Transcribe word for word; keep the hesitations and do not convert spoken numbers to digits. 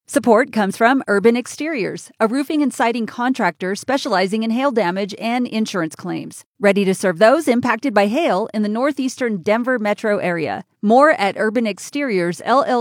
Support comes from Urban Exteriors, a roofing and siding contractor specializing in hail damage and insurance claims. Ready to serve those impacted by hail in the northeastern Denver metro area. More at urban exteriors l l